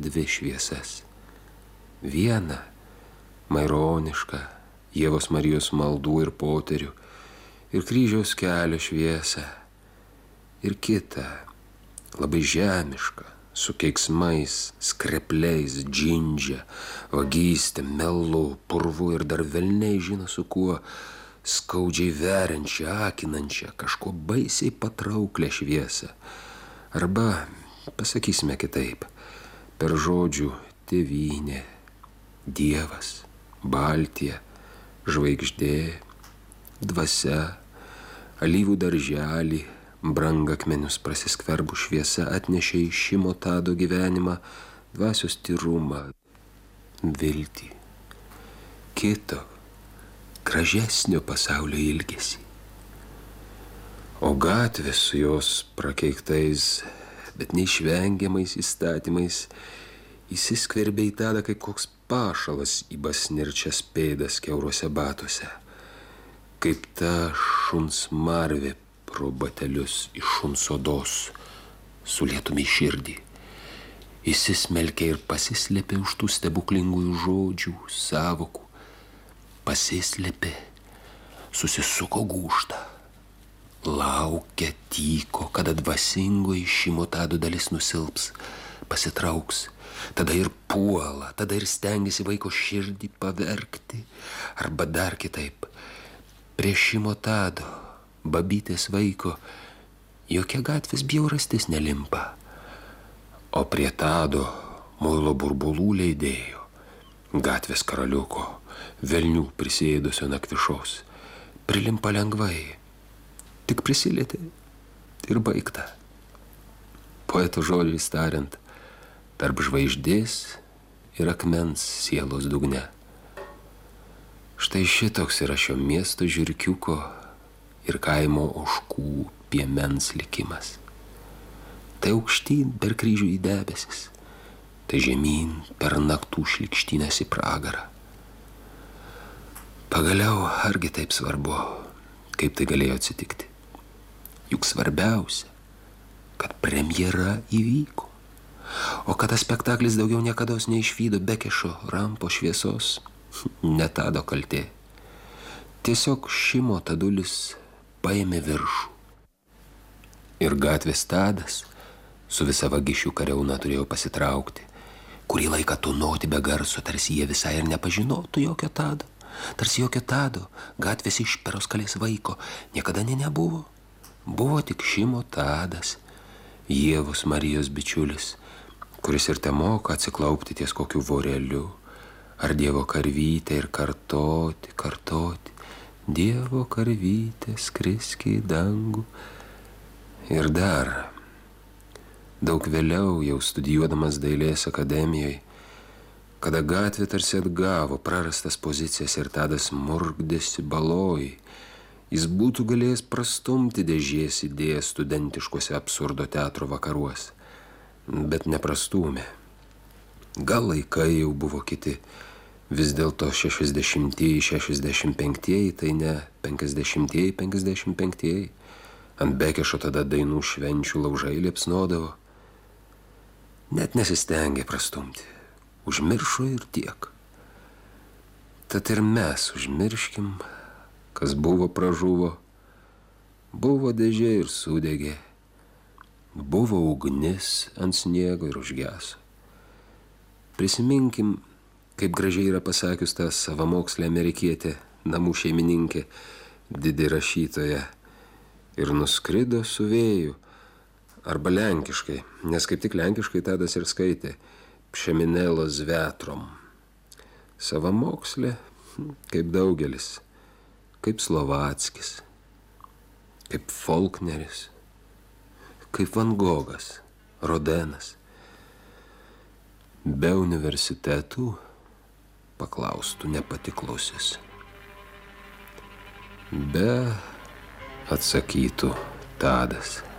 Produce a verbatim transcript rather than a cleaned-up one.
dvi šviesas. Vieną maironišką Ievos Marijos maldų ir poterių ir kryžiaus kelio šviesą, ir kitą labai žemišką, su keiksmais, skrepliais, džindžia, vagyste, melu, purvu ir dar velniai žino su kuo, skaudžiai veriančią, akinančią, kažko baisiai patrauklę šviesą. Arba, pasakysime kitaip, per žodžių tėvynė, Dievas, Baltija, žvaigždė, dvasia, alyvų darželį, brangakmenius prasiskverbų šviesa atnešė į Šimo Tado gyvenimą dvasios tyrumą, viltį, kito, gražesnio pasaulio ilgesį. O gatvės su jos prakeiktais, bet neišvengiamais įstatymais įsiskverbė į Tadą kaip koks pašalas į basnirčias pėdas kiauruose batuose, kaip ta šuns marvė pro batelius iš šuns odos, sulietumė į širdį, įsismelkė ir pasislėpė už tų stebuklingųjų žodžių, sąvokų, pasislėpė, susisuko gūžtą, laukia, tyko, kada dvasingoji Šimo Tado dalis nusilps, pasitrauks, tada ir puola, tada ir stengiasi vaiko širdį pavergti, arba dar kitaip, prie Šimo Tado, babytės vaiko, jokia gatvės bjaurastis nelimpa, o prie Tado muilo burbulų leidėjo, gatvės karaliuko, velnių prisėdusio nakvišos, prilimpa lengvai, tik prisilietė ir baigta. Poeto žodžiais tariant, tarp žvaigždės ir akmens sielos dugne. Štai šitoks yra šio miesto žiurkiuko ir kaimo ožkų piemens likimas. Tai aukštyn per kryžių į debesis, tai žemyn per naktų šlikštynes į pragarą. Pagaliau, argi taip svarbu, kaip tai galėjo atsitikti? Juk svarbiausia, kad premjera įvyko, o kad tas spektaklis daugiau niekados neišvydo Bekešo rampo šviesos, ne Tado kaltė. Tiesiog Šimo Tadulis paėmė viršų. Ir gatvės Tadas su visa vagišių kariauna turėjo pasitraukti, kurį laiką tūnoti be garso, tarsi jie visai ir nepažinotų jokio Tado, tarsi jokio Tado, gatvės išperos kalės vaiko, niekada ne nebuvo. Buvo tik Šimo Tadas, Ievos Marijos bičiulis, kuris ir temoka atsiklaupti ties kokiu voreliu, ar Dievo karvytę ir kartoti, kartoti, Dievo karvytė skriski į dangų. Ir dar, daug vėliau, jau studijuodamas dailės akademijoje, kada gatvė tarsi atgavo prarastas pozicijas ir Tadas murkdėsi baloj, jis būtų galėjęs prastumti dėžės idėją studentiškuose absurdo teatro vakaruos, bet neprastūmė. Gal laikai jau buvo kiti, vis dėlto šešiasdešimtieji, šešiasdešimt penktieji, tai ne penkiasdešimtieji, penkiasdešimt penktieji. Ant Bekešo tada dainų švenčių laužai liepsnodavo. Net nesistengė prastumti, užmiršo ir tiek. Tad ir mes užmirškim, kas buvo pražuvo, buvo dėžė ir sudegė, buvo ugnis ant sniego ir užgeso. Prisiminkim, kaip gražiai yra pasakius ta savamokslė amerikietė, namų šeimininkė, didi rašytoja, ir nuskrido su vėju, arba lenkiškai, nes kaip tik lenkiškai Tadas ir skaitė, Pšeminėlos vetrom. Savamokslė, kaip daugelis, kaip Slovackis, kaip Folkneris, kaip Van Gogas, Rodenas. Be universitetų paklaustų nepatiklusis. Be atsakytų Tadas.